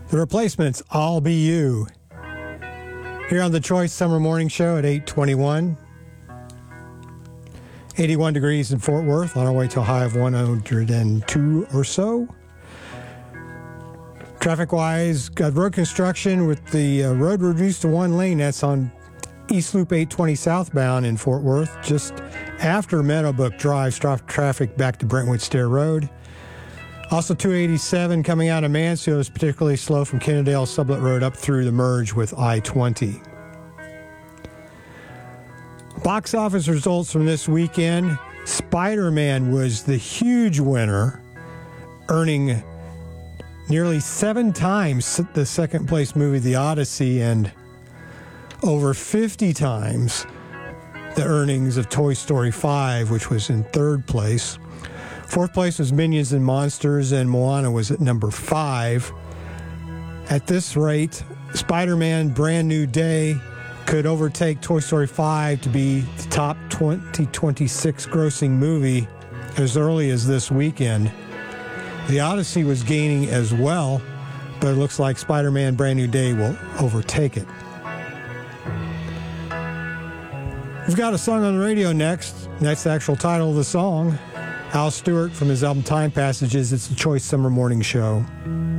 The Replacements, I'll Be You. Here on the Choice Summer Morning Show at 8:21. 81 degrees in Fort Worth, on our way to a high of 102 or so. Traffic-wise, got road construction with the road reduced to one lane. That's on East Loop 820 southbound in Fort Worth, just after Meadowbrook Drive. Stop traffic back to Brentwood Stair Road. Also, 287 coming out of Mansfield is particularly slow from Kennedale Sublet Road up through the merge with I-20. Box office results from this weekend. Spider-Man was the huge winner, earning nearly 7 times the second-place movie, The Odyssey, and over 50 times the earnings of Toy Story 5, which was in third place. Fourth place was Minions and Monsters, and Moana was at number 5. At this rate, Spider-Man Brand New Day could overtake Toy Story 5 to be the top 2026 grossing movie as early as this weekend. The Odyssey was gaining as well, but it looks like Spider-Man Brand New Day will overtake it. We've got a song on the radio next. That's the actual title of the song. Al Stewart from his album Time Passages. It's the Choice Summer Morning Show.